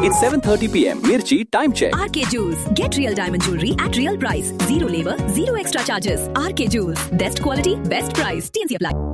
It's 7:30 p.m. Mirchi time check. RK Jewels. Get real diamond jewelry at real price. Zero labor, zero extra charges. RK Jewels. Best quality, best price. TNC apply.